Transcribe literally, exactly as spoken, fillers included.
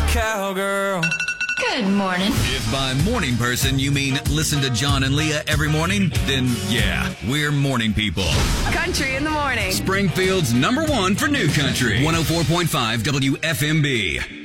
cowgirl. Good morning. If by morning person you mean listen to John and Leah every morning, then yeah, we're morning people. Country in the morning. Springfield's number one for new country. one oh four point five W F M B.